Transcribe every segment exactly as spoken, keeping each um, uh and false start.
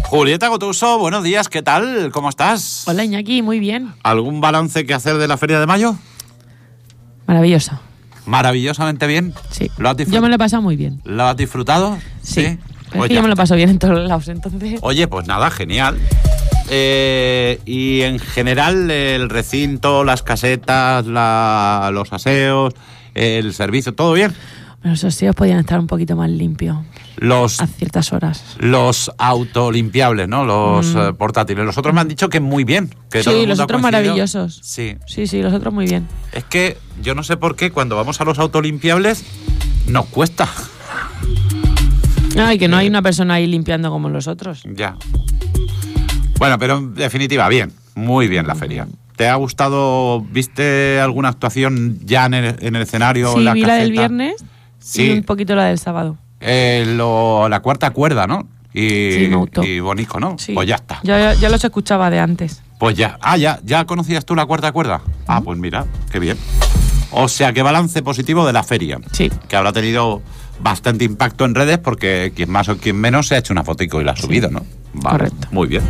Julieta Gotuso, buenos días, ¿qué tal? ¿Cómo estás? Hola, Iñaki, muy bien. ¿Algún balance que hacer de la Feria de Mayo? Maravillosa. ¿Maravillosamente bien? Sí. ¿Lo has disfrutado? Yo me lo he pasado muy bien. ¿Lo has disfrutado? Sí. ¿Sí? Es Pues que ya yo me lo está. paso bien en todos lados, entonces... Oye, pues nada, genial. Eh, y en general el recinto, las casetas, la, los aseos, el servicio, ¿todo bien? Bueno, los aseos podían estar un poquito más limpios Los, a ciertas horas. los autolimpiables, ¿no? Los Mm. eh, portátiles. Los otros me han dicho que muy bien. Que todo el Sí, mundo los ha otros coincidido. maravillosos. Sí. Sí, sí, los otros muy bien. Es que yo no sé por qué cuando vamos a los autolimpiables nos cuesta. Ay, que no hay una persona ahí limpiando como los otros. Ya. Bueno, pero en definitiva, bien. Muy bien la feria. ¿Te ha gustado? ¿Viste alguna actuación ya en el, en el escenario? Sí, la vi caseta? la del viernes Sí. y un poquito la del sábado. Eh, lo, la cuarta cuerda, ¿no? Y, Sí, me gustó. y bonito, ¿no? Sí. Pues ya está. Ya, ya, ya los escuchaba de antes. Pues ya. Ah, ya, ¿ya conocías tú la cuarta cuerda? Ah, pues mira, qué bien. O sea, qué balance positivo de la feria. Sí. Que habrá tenido bastante impacto en redes porque quien más o quien menos se ha hecho una fotico y la ha subido, ¿no? Vale, Correcto. muy bien.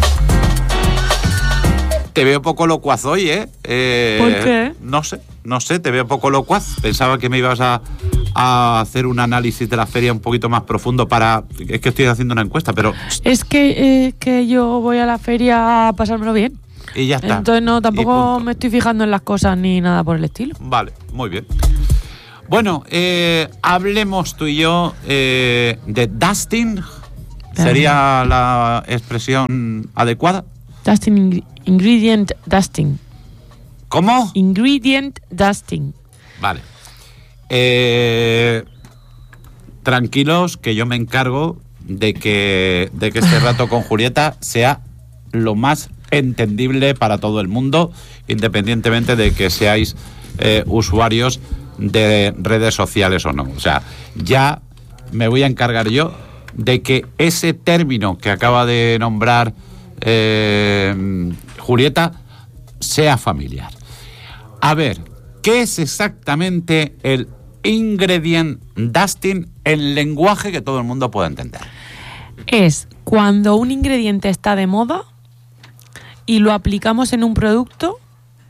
Te veo poco locuaz hoy, ¿eh? ¿eh? ¿Por qué? No sé, no sé, te veo poco locuaz. Pensaba que me ibas a, a hacer un análisis de la feria un poquito más profundo para... Es que estoy haciendo una encuesta, pero... Es que, eh, que yo voy a la feria a pasármelo bien. Y ya está. Entonces no, Y tampoco punto. me estoy fijando en las cosas ni nada por el estilo. Vale, muy bien. Bueno, eh, hablemos tú y yo eh, de dusting. ¿Sería la expresión adecuada? Dusting, ing- ingredient dusting. ¿Cómo? Ingredient dusting. Vale. Eh, tranquilos, que yo me encargo de que, de que este rato con Julieta sea lo más entendible para todo el mundo, independientemente de que seáis eh, usuarios de redes sociales o no. O sea, ya me voy a encargar yo de que ese término que acaba de nombrar eh, Julieta sea familiar. A ver, ¿qué es exactamente el ingredient dusting en lenguaje que todo el mundo pueda entender? Es cuando un ingrediente está de moda y lo aplicamos en un producto,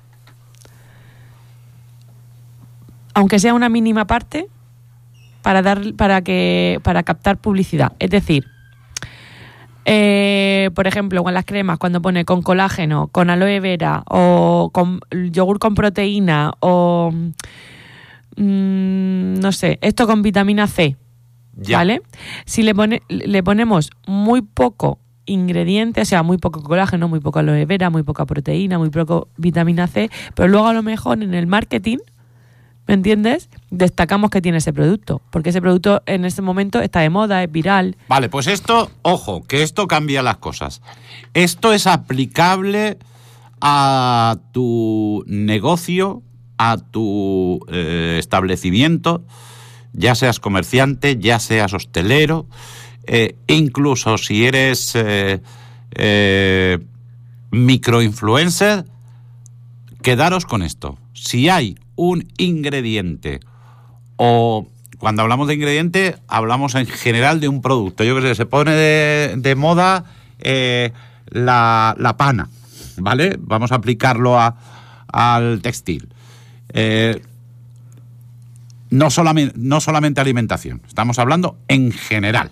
aunque sea una mínima parte, para dar, para que, para captar publicidad. Es decir, eh, por ejemplo, con las cremas, cuando pone con colágeno, con aloe vera, o con yogur con proteína, o mmm, no sé, esto con vitamina C. Ya. ¿Vale? Si le, pone, le ponemos muy poco ingrediente, o sea, muy poco colágeno, muy poco aloe vera, muy poca proteína, muy poco vitamina C, pero luego a lo mejor en el marketing, ¿me entiendes? Destacamos que tiene ese producto, porque ese producto en ese momento está de moda, es viral. Vale, pues esto, ojo, que esto cambia las cosas. Esto es aplicable a tu negocio, a tu eh, establecimiento, ya seas comerciante, ya seas hostelero, eh, incluso si eres eh, eh, microinfluencer, quedaros con esto. Si hay un ingrediente, o cuando hablamos de ingrediente, hablamos en general de un producto. Yo que sé, se pone de, de moda eh, la, la pana, ¿vale? Vamos a aplicarlo a, al textil. Eh, no, solamente, no solamente alimentación, estamos hablando en general.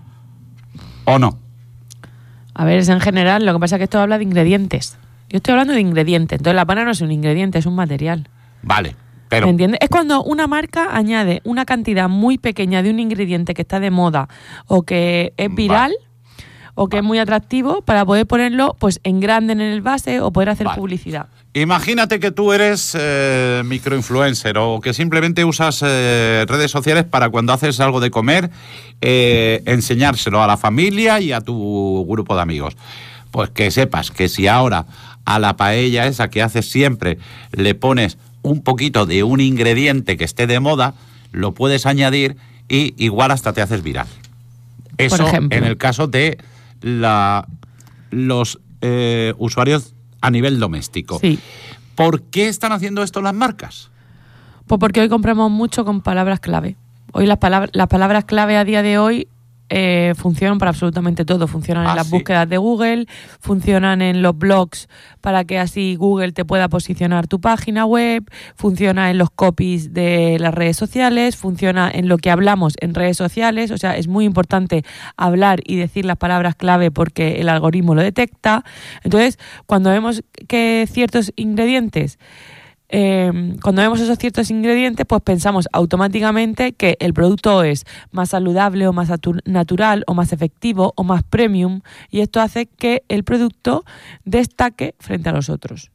¿O no? A ver, es en general, lo que pasa es que esto habla de ingredientes. Yo estoy hablando de ingredientes, entonces la pana no es un ingrediente, es un material. Vale, pero... ¿Me entiendes? Es cuando una marca añade una cantidad muy pequeña de un ingrediente que está de moda o que es viral, vale, o que vale, es muy atractivo para poder ponerlo pues en grande en el envase o poder hacer vale, publicidad. Imagínate que tú eres eh, microinfluencer o que simplemente usas eh, redes sociales para cuando haces algo de comer eh, enseñárselo a la familia y a tu grupo de amigos. Pues que sepas que si ahora a la paella esa que haces siempre le pones un poquito de un ingrediente que esté de moda, lo puedes añadir y igual hasta te haces viral. Eso Por ejemplo, en el caso de la, los eh, usuarios a nivel doméstico. Sí. ¿Por qué están haciendo esto las marcas? Pues porque hoy compramos mucho con palabras clave. Hoy las palabras, las palabras clave a día de hoy eh, funcionan para absolutamente todo. Funcionan Ah, en las sí. búsquedas de Google, funcionan en los blogs para que así Google te pueda posicionar tu página web, funciona en los copies de las redes sociales, funciona en lo que hablamos en redes sociales. O sea, es muy importante hablar y decir las palabras clave porque el algoritmo lo detecta. Entonces, cuando vemos que ciertos ingredientes Eh, cuando vemos esos ciertos ingredientes, pues pensamos automáticamente que el producto es más saludable o más atu- natural o más efectivo o más premium, y esto hace que el producto destaque frente a los otros.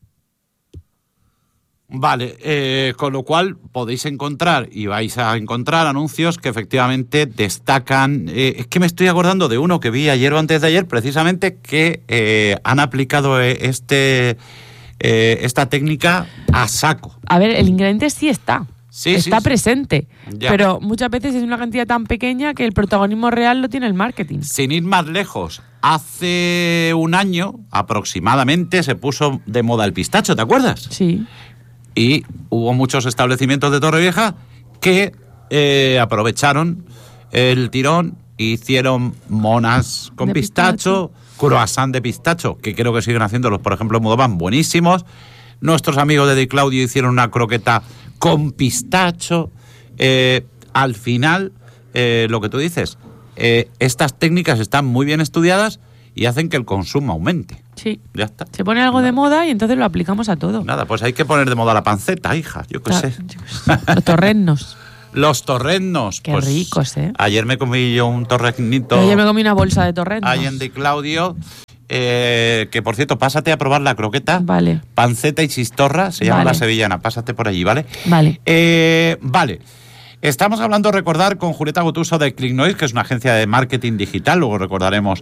Vale, eh, con lo cual podéis encontrar y vais a encontrar anuncios que efectivamente destacan. Eh, es que me estoy acordando de uno que vi ayer o antes de ayer, precisamente, que eh, han aplicado eh, este... Eh, esta técnica a saco. A ver, el ingrediente sí está. Sí, está sí, sí. presente. Ya. Pero muchas veces es una cantidad tan pequeña que el protagonismo real lo tiene el marketing. Sin ir más lejos, hace un año aproximadamente se puso de moda el pistacho, ¿te acuerdas? Sí. Y hubo muchos establecimientos de Torrevieja que eh, aprovecharon el tirón e hicieron monas con De pistacho, croissant de pistacho, que creo que siguen haciéndolos, por ejemplo, en Mudovan, buenísimos. Nuestros amigos de Di Claudio hicieron una croqueta con pistacho. Eh, al final, eh, lo que tú dices, eh, estas técnicas están muy bien estudiadas y hacen que el consumo aumente. Sí. Ya está. Se pone algo de moda y entonces lo aplicamos a todo. Nada, pues hay que poner de moda la panceta, hija, yo qué Ta- sé. yo qué sé. Los torrennos. Los torrennos. Qué pues, ricos, ¿eh? Ayer me comí yo un torrenito. Ayer me comí una bolsa de torrennos. Ahí en Di Claudio. Eh, que por cierto, pásate a probar la croqueta. Vale. Panceta y chistorra, se llama Vale. La Sevillana. Pásate por allí, ¿vale? Vale. Eh, vale. Estamos hablando, recordar, con Julieta Gotuso de ClickNoise, que es una agencia de marketing digital. Luego recordaremos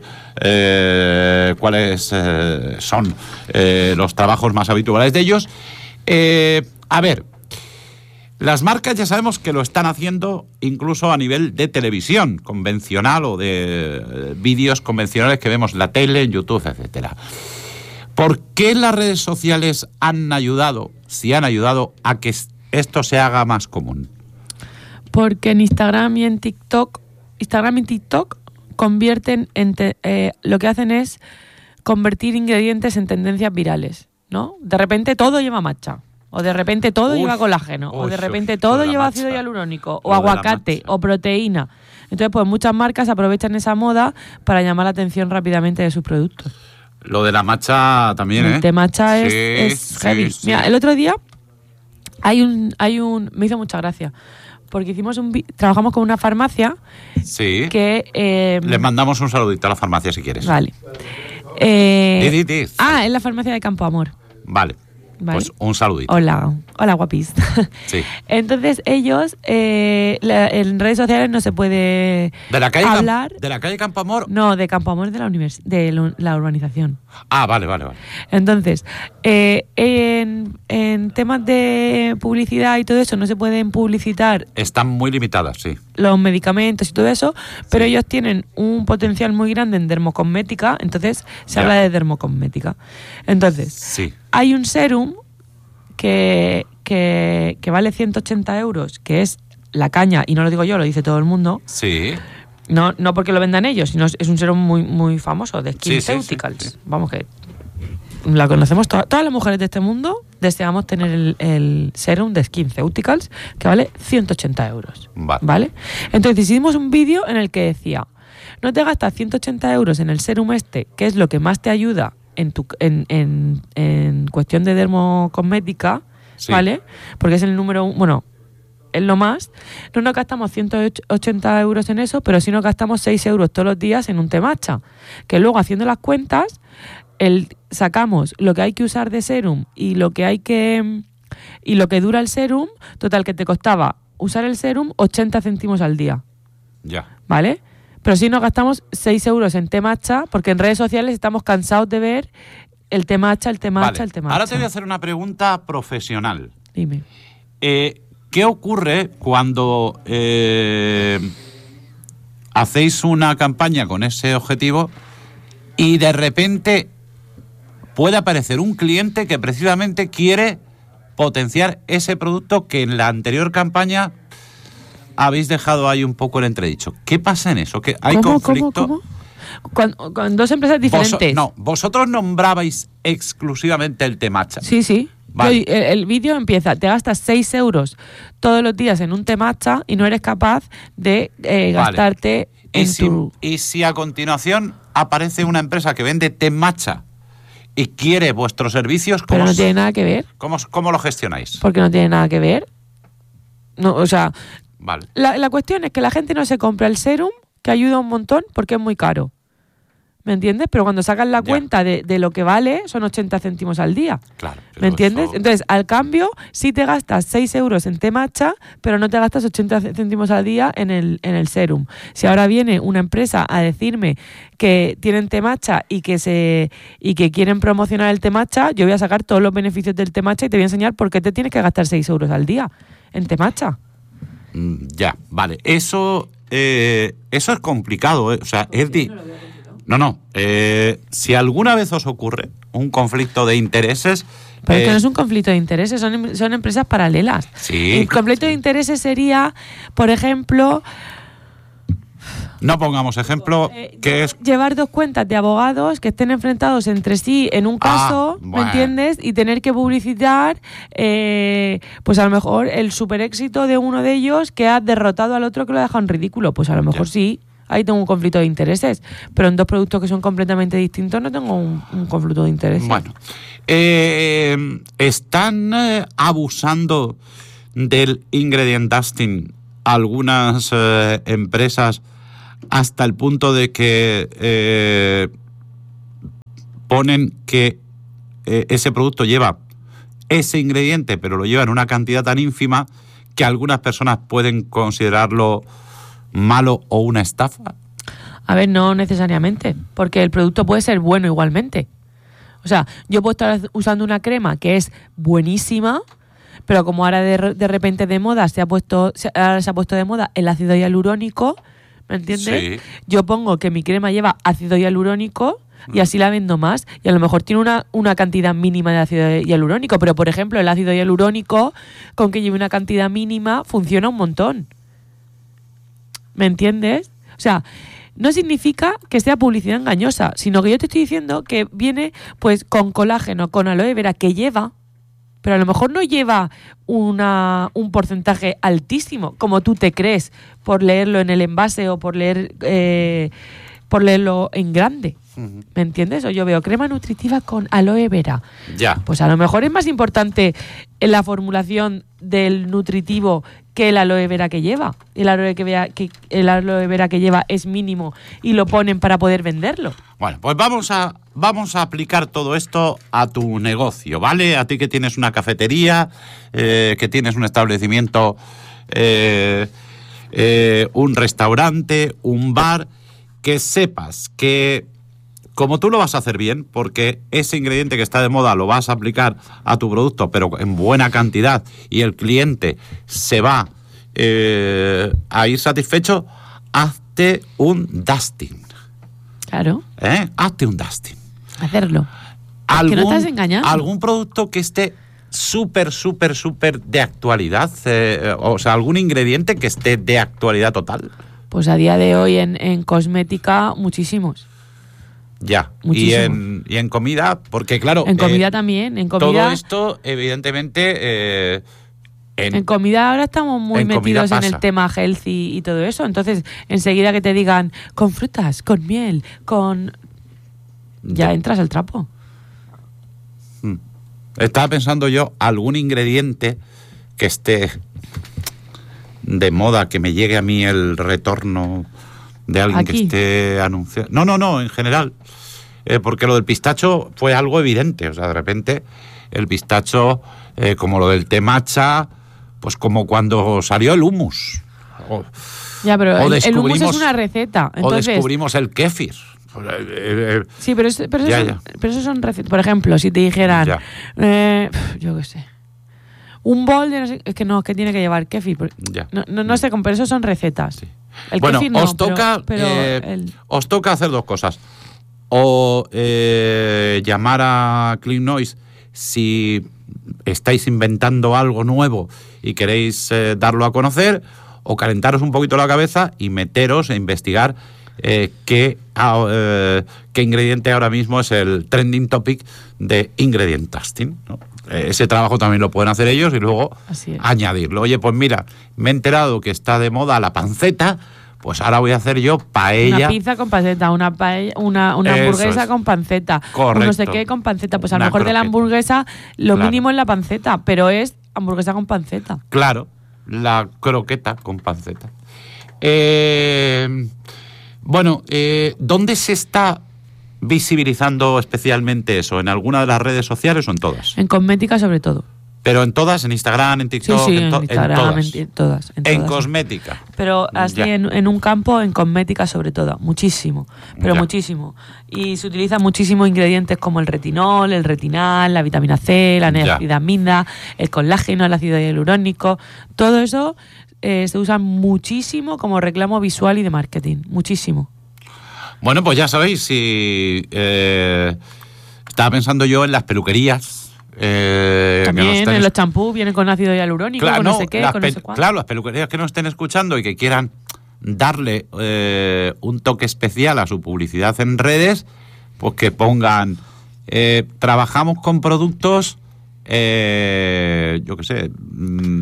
eh, cuáles eh, son eh, los trabajos más habituales de ellos. Eh, a ver, las marcas ya sabemos que lo están haciendo incluso a nivel de televisión convencional o de eh, vídeos convencionales que vemos en la tele, en YouTube, etcétera. ¿Por qué las redes sociales han ayudado, si han ayudado, a que esto se haga más común? Porque en Instagram y en TikTok, Instagram y TikTok convierten en te- eh, lo que hacen es convertir ingredientes en tendencias virales, ¿no? De repente todo lleva matcha, o de repente todo Uy, lleva colágeno, uy, o de repente uy, todo lo de la lleva matcha. ácido hialurónico, o Lo de la aguacate, matcha. o proteína. Entonces, pues muchas marcas aprovechan esa moda para llamar la atención rápidamente de sus productos. Lo de la matcha también, ¿eh? El té matcha es, Sí, es sí, heavy. sí. Mira, el otro día hay un, hay un, me hizo mucha gracia, porque hicimos un, vi- trabajamos con una farmacia Sí. que eh, Les mandamos un saludito a la farmacia si quieres. vale. Eh, Di, di, di. ah, es la farmacia de Campo Amor. Vale. Vale. Pues un saludito. Hola, hola guapis. Sí. Entonces ellos eh, la- en redes sociales no se puede ¿De la calle, Cam- hablar. de la calle Campo Amor? No, de Campo Amor de la univers de la- la urbanización. Ah, vale, vale, vale. Entonces, eh, en, en temas de publicidad y todo eso no se pueden publicitar Están muy limitadas, sí. los medicamentos y todo eso, pero Sí. ellos tienen un potencial muy grande en dermocosmética, entonces se Ya. habla de dermocosmética. Entonces, Sí. hay un serum que, que, que vale ciento ochenta euros, que es la caña, y no lo digo yo, lo dice todo el mundo, Sí. no, no porque lo vendan ellos, sino es un serum muy, muy famoso de Sí, sí, sí, SkinCeuticals. sí. Vamos, que la conocemos todas, todas las mujeres de este mundo, deseamos tener el, el serum de SkinCeuticals, que vale ciento ochenta euros. Vale. ¿Vale? Entonces hicimos un vídeo en el que decía, no te gastas ciento ochenta euros en el serum este, que es lo que más te ayuda en, tu, en, en, en cuestión de dermocosmética, Sí. ¿vale? Porque es el número uno, bueno, es lo más. No nos gastamos ciento ochenta euros en eso, pero sí nos gastamos seis euros todos los días en un té matcha. Que luego, haciendo las cuentas, el, sacamos lo que hay que usar de serum y lo que hay que y lo que dura el serum, total que te costaba usar el serum ochenta céntimos al día, Ya. ¿vale? Pero sí nos gastamos seis euros en té matcha, porque en redes sociales estamos cansados de ver el té matcha, el té matcha, Vale. el té matcha. Ahora te voy a hacer una pregunta profesional. Dime. Eh, ¿Qué ocurre cuando eh, hacéis una campaña con ese objetivo y de repente puede aparecer un cliente que precisamente quiere potenciar ese producto que en la anterior campaña habéis dejado ahí un poco el entredicho. ¿Qué pasa en eso? ¿Que hay ¿Cómo, conflicto? ¿Cómo, cómo? Con, con dos empresas diferentes. Vos, no, vosotros nombrabais exclusivamente el temacha. Sí, sí. Vale. Yo, el, el vídeo empieza, te gastas seis euros todos los días en un temacha y no eres capaz de eh, gastarte vale. en ¿Y si, tu... y si a continuación aparece una empresa que vende temacha y quiere vuestros servicios, ¿cómo, Pero no tiene nada que ver. ¿cómo, cómo lo gestionáis? Porque no tiene nada que ver. No, o sea, vale. la, la cuestión es que la gente no se compra el serum, que ayuda un montón, porque es muy caro. ¿Me entiendes? Pero cuando sacas la Ya. cuenta de, de lo que vale, son ochenta céntimos al día. Claro. ¿Me entiendes? Eso... Entonces, al cambio, sí te gastas seis euros en temacha, pero no te gastas ochenta céntimos al día en el, en el serum. Si ahora viene una empresa a decirme que tienen temacha y que se y que quieren promocionar el temacha, yo voy a sacar todos los beneficios del temacha y te voy a enseñar por qué te tienes que gastar seis euros al día en temacha. Mm, ya, vale. Eso, eh, eso es complicado, ¿eh? O sea, es di... No, no. Eh, si alguna vez os ocurre un conflicto de intereses... Pero eh, es que no es un conflicto de intereses, son, son empresas paralelas. Sí. El conflicto de intereses sería, por ejemplo... No pongamos ejemplo, eh, que es... llevar dos cuentas de abogados que estén enfrentados entre sí en un caso, Ah, ¿me bueno. entiendes? Y tener que publicitar, eh, pues a lo mejor el super éxito de uno de ellos que ha derrotado al otro que lo ha dejado en ridículo. Pues a lo mejor Ya. sí. Ahí tengo un conflicto de intereses, pero en dos productos que son completamente distintos no tengo un, un conflicto de intereses. Bueno, eh, ¿están eh, abusando del ingredient dusting algunas eh, empresas hasta el punto de que eh, ponen que eh, ese producto lleva ese ingrediente, pero lo lleva en una cantidad tan ínfima que algunas personas pueden considerarlo malo o una estafa? A ver, no necesariamente, porque el producto puede ser bueno igualmente. O sea, yo puedo estar usando una crema que es buenísima, pero como ahora de, de repente de moda se ha puesto se, ahora se ha puesto de moda el ácido hialurónico, ¿me entiendes? Sí. Yo pongo que mi crema lleva ácido hialurónico y así la vendo más, y a lo mejor tiene una, una cantidad mínima de ácido hialurónico, pero por ejemplo el ácido hialurónico, con que lleve una cantidad mínima, funciona un montón. ¿Me entiendes? O sea, no significa que sea publicidad engañosa, sino que yo te estoy diciendo que viene pues con colágeno, con aloe vera, que lleva, pero a lo mejor no lleva una, un porcentaje altísimo, como tú te crees, por leerlo en el envase o por leer eh, por leerlo en grande. ¿Me entiendes? O yo veo crema nutritiva con aloe vera. Ya. Pues a lo mejor es más importante en la formulación del nutritivo que el aloe vera que lleva. El aloe, que vea, que el aloe vera que lleva es mínimo y lo ponen para poder venderlo. Bueno, pues vamos a, vamos a aplicar todo esto a tu negocio, ¿vale? A ti que tienes una cafetería, eh, que tienes un establecimiento, eh, eh, un restaurante, un bar, que sepas que como tú lo vas a hacer bien, porque ese ingrediente que está de moda lo vas a aplicar a tu producto, pero en buena cantidad, y el cliente se va eh, a ir satisfecho, hazte un dusting. Claro. ¿Eh? Hazte un dusting. Hacerlo. ¿Algún, que no estás engañando. ¿Algún producto que esté súper, súper, súper de actualidad? Eh, o sea, ¿algún ingrediente que esté de actualidad total? Pues a día de hoy en, en cosmética, muchísimos. Ya. Muchísimo. Y en, y en comida, porque claro... En comida eh, también. En comida, todo esto, evidentemente... Eh, en, en comida ahora estamos muy en comida metidos en pasa. el tema healthy y todo eso. Entonces, enseguida que te digan con frutas, con miel, con... Ya, Ya. entras al trapo. Hmm. Estaba pensando yo algún ingrediente que esté de moda, que me llegue a mí el retorno de alguien Aquí. que esté anunciando. No, no, no, en general. Eh, porque lo del pistacho fue algo evidente. O sea, de repente el pistacho, eh, como lo del té matcha, pues como cuando salió el hummus. O, Ya, pero o el, el hummus descubrimos- es una receta. o Entonces, descubrimos el kéfir. Pues, eh, eh, sí, pero, es- pero, Ya, eso, ya. pero eso son recetas. Por ejemplo, si te dijeran, Ya. eh, yo qué sé, un bol de no sé, es que no, es que tiene que llevar kéfir. porque- Ya. No, no, no sé, pero eso son recetas. Sí. El Bueno, kéfir no, os pero- toca, pero eh, el- os toca hacer dos cosas. O eh, llamar a Clean Noise si estáis inventando algo nuevo y queréis eh, darlo a conocer, o calentaros un poquito la cabeza y meteros a investigar eh, qué, eh, qué ingrediente ahora mismo es el trending topic de ingredient testing, ¿no? Eh, ese trabajo también lo pueden hacer ellos y luego añadirlo. Oye, pues mira, me he enterado que está de moda la panceta, pues ahora voy a hacer yo paella. Una pizza con panceta, una paella, una, una hamburguesa es. con panceta, Correcto. un no sé qué con panceta. Pues a lo Una mejor croqueta. de la hamburguesa lo Claro. mínimo es la panceta, pero es hamburguesa con panceta. Claro, la croqueta con panceta. Eh, bueno, eh, ¿dónde se está visibilizando especialmente eso? ¿En alguna de las redes sociales o en todas? En cosmética sobre todo. Pero en todas, en Instagram, en Sí, TikTok, sí, en, to- en Instagram, en todas. en, en todas. En, En todas. cosmética. Pero así Ya. en, en un campo, en cosmética sobre todo, muchísimo, pero Ya. muchísimo. Y se utilizan muchísimos ingredientes como el retinol, el retinal, la vitamina C, la Ya. niacinamida, el colágeno, el ácido hialurónico, todo eso eh, se usa muchísimo como reclamo visual y de marketing, muchísimo. Bueno, pues ya sabéis, si eh, estaba pensando yo en las peluquerías. Eh, que También nos estén en los es- champús vienen con ácido hialurónico, Claro, con no, no, sé qué, las con pe- no sé cuánto. claro, las peluquerías que nos estén escuchando y que quieran darle eh, un toque especial a su publicidad en redes, pues que pongan, eh, trabajamos con productos, eh, yo qué sé, mm,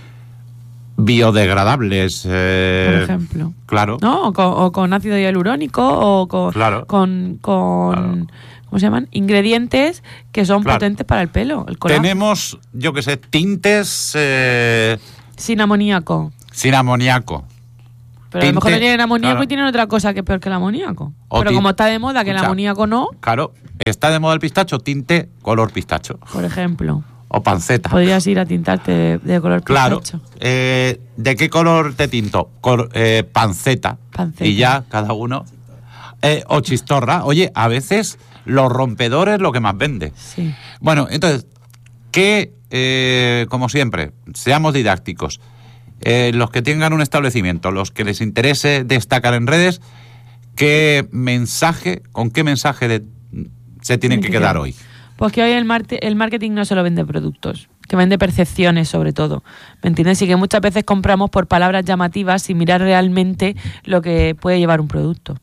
biodegradables. eh, Por ejemplo. Claro. ¿No? O con, o con ácido hialurónico o con, Claro. con, con Claro. ¿cómo se llaman? Ingredientes que son Claro. potentes para el pelo. El colágeno. Tenemos, yo qué sé, tintes eh, Sin amoníaco. sin amoníaco. Pero a lo mejor Tinte, no tienen amoníaco claro. y tienen otra cosa que es peor que el amoníaco. O Pero tin- como está de moda que el Escucha. amoníaco no, Claro, está de moda el pistacho, tinte color pistacho. por ejemplo, O panceta. podrías ir a tintarte de, de color Claro. pistacho. Eh, ¿De qué color te tinto? Cor- eh, panceta. Panceta. Y ya, cada uno. Eh, o chistorra. Oye, a veces los rompedores lo que más vende. Sí. Bueno, entonces, que, eh, como siempre, seamos didácticos. Eh, los que tengan un establecimiento, los que les interese destacar en redes, ¿qué mensaje, con qué mensaje de- se tienen que quedar hoy? Pues que hoy el, marte- el marketing no solo vende productos, que vende percepciones sobre todo. ¿Me entiendes? Y que muchas veces compramos por palabras llamativas sin mirar realmente lo que puede llevar un producto.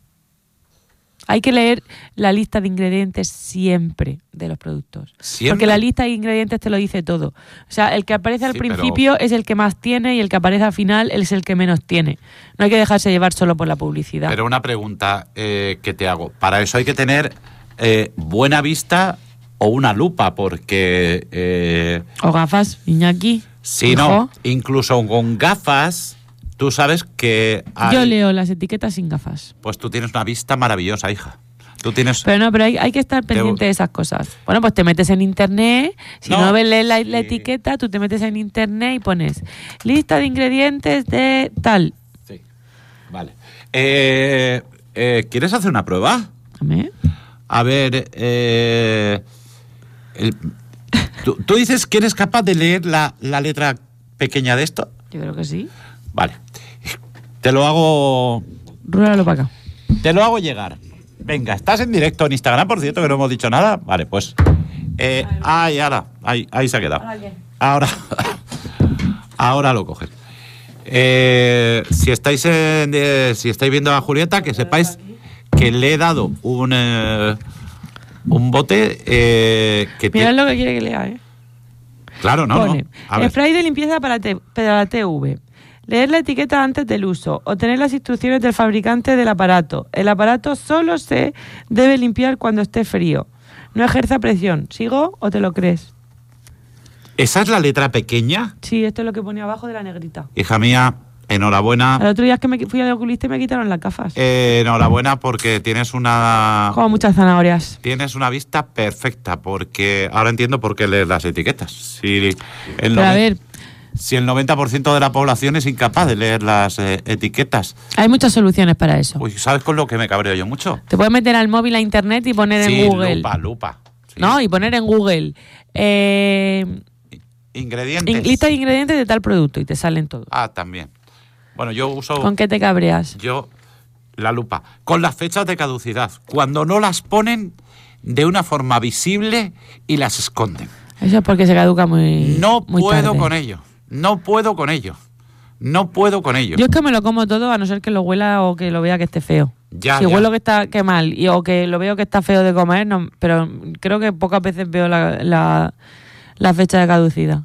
Hay que leer la lista de ingredientes siempre de los productos. ¿Siempre? Porque la lista de ingredientes te lo dice todo. O sea, el que aparece al Sí, pero- principio es el que más tiene y el que aparece al final es el que menos tiene. No hay que dejarse llevar solo por la publicidad. Pero una pregunta eh, que te hago. Para eso hay que tener eh, buena vista o una lupa, porque eh, O gafas, Iñaki. si hijo. no, incluso con gafas, tú sabes que hay- Yo leo las etiquetas sin gafas. pues tú tienes una vista maravillosa, hija. Tú tienes... Pero no, pero hay, hay que estar pendiente de esas cosas. Bueno, pues te metes en internet, si no, No, ves leer la, la sí. etiqueta, tú te metes en internet y pones lista de ingredientes de tal. Sí, vale. Eh, eh, ¿Quieres hacer una prueba? Dame. A ver, eh, el- ¿tú, tú dices que eres capaz de leer la, la letra pequeña de esto? Yo creo que sí. Vale. Te lo hago... Rúralo para acá. Te lo hago llegar. Venga, estás en directo en Instagram, por cierto, que no hemos dicho nada. Vale, pues... Eh, ahí, ahora. Ahí, ahí se ha quedado. ¿Ahora qué? Ahora... ahora lo coges. Eh, si estáis en, eh, si estáis viendo a Julieta, que sepáis que le he dado un... eh, un bote eh, que Mirad tiene... lo que quiere que lea, ¿eh? Claro, no, Pone, no. A ver. spray de limpieza para, te- para la T V. Leer la etiqueta antes del uso. Obtener las instrucciones del fabricante del aparato. El aparato solo se debe limpiar cuando esté frío. No ejerza presión. ¿Sigo o te lo crees? ¿Esa es la letra pequeña? Sí, esto es lo que pone abajo de la negrita. Hija mía, enhorabuena. El otro día es que me qui- fui al oculista y me quitaron las gafas. Eh, enhorabuena porque tienes una... Como muchas zanahorias. Tienes una vista perfecta, porque ahora entiendo por qué lees las etiquetas. Si el, Pero noven- a ver, si el noventa por ciento de la población es incapaz de leer las eh, etiquetas. hay muchas soluciones para eso. Uy, ¿sabes con lo que me cabreo yo mucho? Te puedes meter al móvil a internet y poner Sí, en Google. lupa, lupa. Sí. No, y poner en Google. Eh, Ingredientes. in- lista de ingredientes de tal producto y te salen todos. Ah, también. Bueno, yo uso... ¿Con qué te cabreas? Yo, la lupa. Con las fechas de caducidad. Cuando no las ponen de una forma visible y las esconden. Eso es porque se caduca muy No muy puedo tarde. con ello. No puedo con ello. No puedo con ello. Yo es que me lo como todo a no ser que lo huela o que lo vea que esté feo. Ya, si ya. huelo que está que mal y, o que lo veo que está feo de comer, no, pero creo que pocas veces veo la, la, la fecha de caducidad.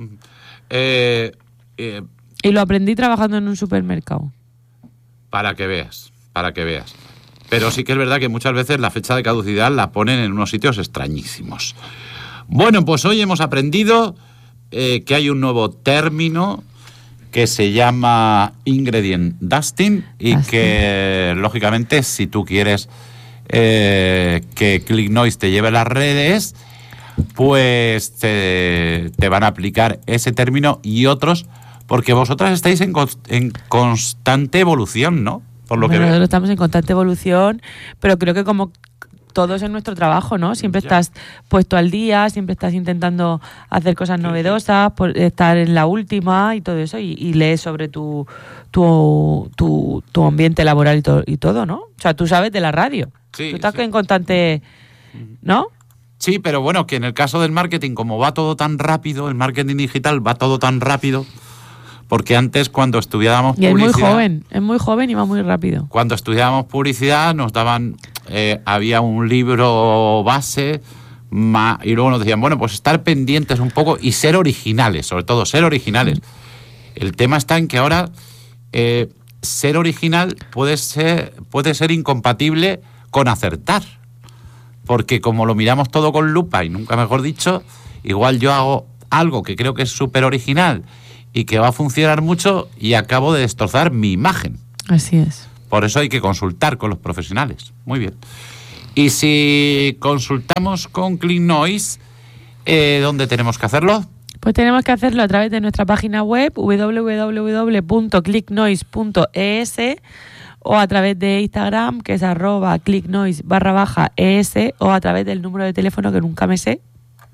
Eh, eh, Y lo aprendí trabajando en un supermercado. para que veas, para que veas. Pero sí que es verdad que muchas veces la fecha de caducidad la ponen en unos sitios extrañísimos. Bueno, pues hoy hemos aprendido eh, que hay un nuevo término que se llama ingredient dusting y Dusting. que, lógicamente, si tú quieres eh, que ClickNoise te lleve las redes, pues te, te van a aplicar ese término y otros, porque vosotras estáis en, cons- en constante evolución, ¿no? Por lo Bueno, que veo. nosotros estamos en constante evolución, pero creo que como todos en nuestro trabajo, ¿no? Siempre Ya. estás puesto al día, siempre estás intentando hacer cosas novedosas, por estar en la última y todo eso, y, y lees sobre tu, tu, tu, tu ambiente laboral y, to- y todo, ¿no? O sea, tú sabes de la radio. Sí, tú estás sí. en constante, ¿no? Sí, pero bueno, que en el caso del marketing, como va todo tan rápido, el marketing digital va todo tan rápido, porque antes cuando estudiábamos Y es muy publicidad, joven, es muy joven y va muy rápido. cuando estudiábamos publicidad nos daban, eh, había un libro base ma- y luego nos decían, bueno, pues estar pendientes un poco y ser originales, sobre todo ser originales. El tema está en que ahora eh, ser original puede ser, puede ser incompatible con acertar. Porque como lo miramos todo con lupa y nunca mejor dicho, igual yo hago algo que creo que es súper original y que va a funcionar mucho y acabo de destrozar mi imagen. Así es. Por eso hay que consultar con los profesionales. Muy bien. Y si consultamos con ClickNoise, eh, ¿dónde tenemos que hacerlo? Pues tenemos que hacerlo a través de nuestra página web doble u doble u doble u punto clicknoise punto e s o a través de Instagram, que es arroba clicknoise barra baja es, o a través del número de teléfono que nunca me sé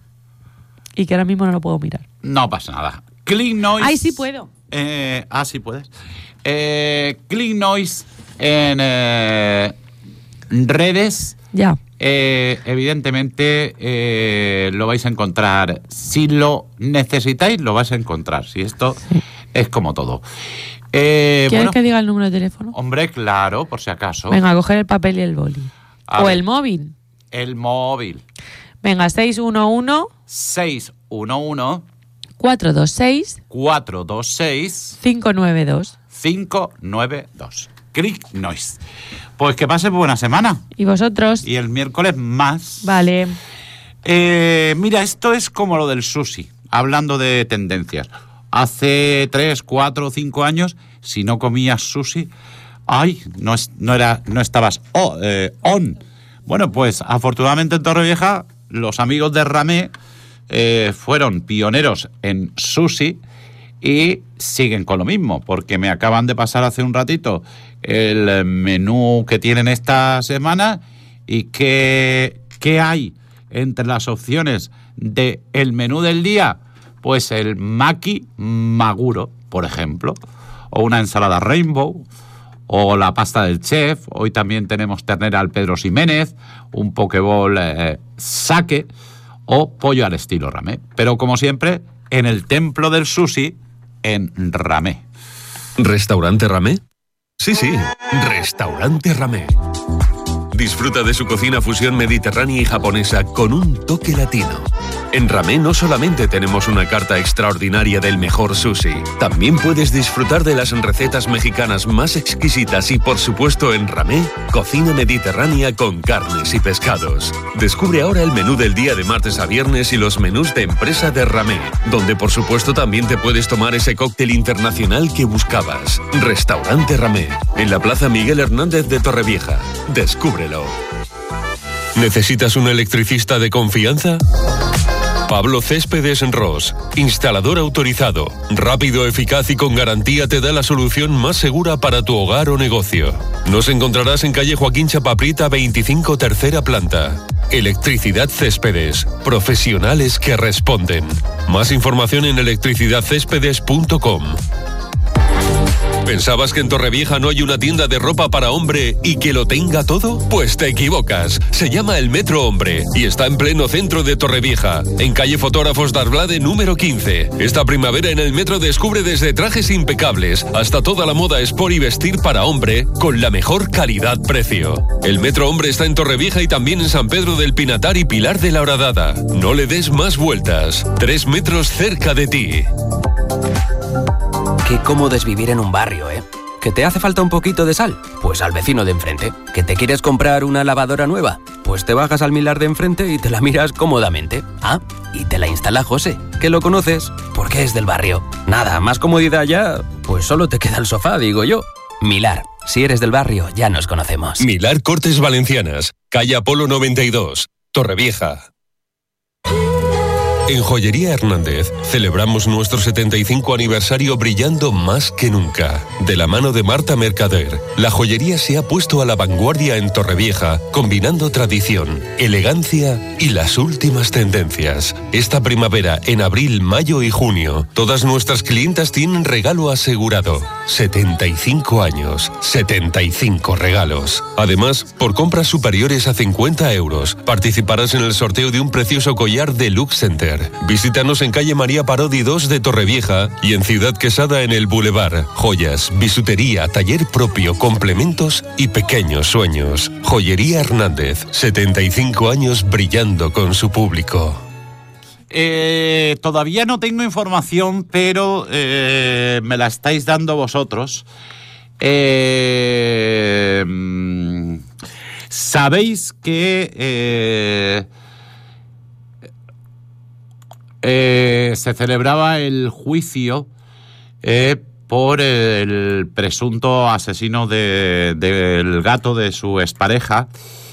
y que ahora mismo no lo puedo mirar. No pasa nada. ClickNoise. ¡Ay, sí puedo! Eh, ah, sí puedes. Eh, ClickNoise en eh, redes. Ya. Eh, evidentemente eh, lo vais a encontrar. Si lo necesitáis, lo vais a encontrar. Si esto Sí. es como todo. Eh, ¿Quieres bueno, que diga el número de teléfono? hombre, claro, por si acaso. Venga, a coger el papel y el boli. A o ver. el móvil. El móvil. Venga, seis uno uno, seis uno uno, cuatro dos seis, cuatro dos seis, cinco nueve dos. cinco nueve dos. ClickNoise. Pues que pase buena semana. ¿Y vosotros? Y el miércoles más. Vale. Eh, mira, esto es como lo del sushi, hablando de tendencias. Hace tres, cuatro, cinco años, si no comías sushi, ay, no, es, no, era, no estabas oh, eh, on. Bueno, pues afortunadamente en Torrevieja, los amigos de Ramé eh, fueron pioneros en sushi y siguen con lo mismo, porque me acaban de pasar hace un ratito el menú que tienen esta semana y qué, qué hay entre las opciones del menú del día. Pues el maki maguro, por ejemplo, o una ensalada rainbow, o la pasta del chef. Hoy también tenemos ternera al Pedro Ximénez, un pokeball eh, sake o pollo al estilo Ramé. Pero como siempre, en el templo del sushi, en Ramé. ¿Restaurante Ramé? Sí, sí, Restaurante Ramé. Disfruta de su cocina fusión mediterránea y japonesa con un toque latino. En Ramé no solamente tenemos una carta extraordinaria del mejor sushi, también puedes disfrutar de las recetas mexicanas más exquisitas y, por supuesto, en Ramé, cocina mediterránea con carnes y pescados. Descubre ahora el menú del día de martes a viernes y los menús de empresa de Ramé, donde, por supuesto, también te puedes tomar ese cóctel internacional que buscabas. Restaurante Ramé, en la Plaza Miguel Hernández de Torrevieja. Descúbrelo. ¿Necesitas un electricista de confianza? Pablo Céspedes Ros, instalador autorizado, rápido, eficaz y con garantía, te da la solución más segura para tu hogar o negocio. Nos encontrarás en calle Joaquín Chapaprita veinticinco, tercera planta. Electricidad Céspedes, profesionales que responden. Más información en electricidad céspedes punto com. ¿Pensabas que en Torrevieja no hay una tienda de ropa para hombre y que lo tenga todo? Pues te equivocas. Se llama El Metro Hombre y está en pleno centro de Torrevieja, en calle Fotógrafos d'Arblade número quince. Esta primavera en el Metro descubre desde trajes impecables hasta toda la moda sport y vestir para hombre con la mejor calidad-precio. El Metro Hombre está en Torrevieja y también en San Pedro del Pinatar y Pilar de la Horadada. No le des más vueltas. Tres metros cerca de ti. Qué cómodo es vivir en un barrio, ¿eh? ¿Que te hace falta un poquito de sal? Pues al vecino de enfrente. ¿Que te quieres comprar una lavadora nueva? Pues te bajas al Milar de enfrente y te la miras cómodamente. Ah, y te la instala José, que lo conoces porque es del barrio. Nada, más comodidad ya, pues solo te queda el sofá, digo yo. Milar, si eres del barrio, ya nos conocemos. Milar Cortes Valencianas, calle Apolo noventa y dos, Torrevieja. En Joyería Hernández celebramos nuestro setenta y cinco aniversario brillando más que nunca. De la mano de Marta Mercader, la joyería se ha puesto a la vanguardia en Torrevieja, combinando tradición, elegancia y las últimas tendencias. Esta primavera, en abril, mayo y junio, todas nuestras clientas tienen regalo asegurado. setenta y cinco años, setenta y cinco regalos. Además, por compras superiores a cincuenta euros, participarás en el sorteo de un precioso collar de Lux Center. Visítanos en calle María Parodi dos de Torrevieja y en Ciudad Quesada en el Boulevard. Joyas, bisutería, taller propio, complementos y pequeños sueños. Joyería Hernández, setenta y cinco años brillando con su público. Eh, todavía no tengo información, pero eh, me la estáis dando vosotros. Eh, Sabéis que... Eh, Eh, se celebraba el juicio eh, por el presunto asesino de, del gato de su expareja